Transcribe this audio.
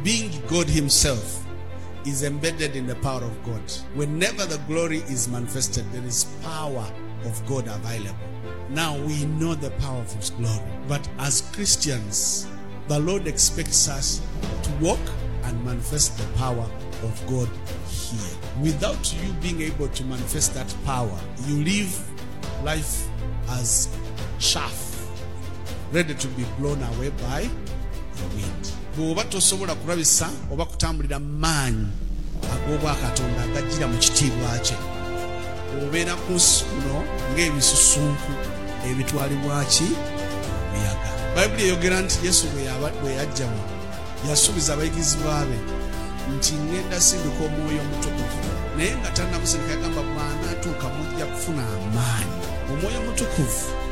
being God himself, is embedded in the power of God. Whenever the glory is manifested, there is power of God available. Now we know the power of his glory. But as Christians, the Lord expects us to walk and manifest the power of God here. Without you being able to manifest that power, you live life as chaff, ready to be blown away by the wind. Bw'oba tosobola kulabisa oba kutambulira maanyi ag'obwakatonda agajjira mu kitiibwa kye, obeera ku nsi kuno ng'ebisusunku ebitwalibwa ki muyaga. Bayibuli eyogera nti Yesu bwe yajjamu yasuubiza abayigirizwa be nti ngenda sindika omwoyo omutukuvu, naye nga tannamusindika yagamba bw'anaatuuka mujja kufuna amaanyi. Omwoyo omutukuvu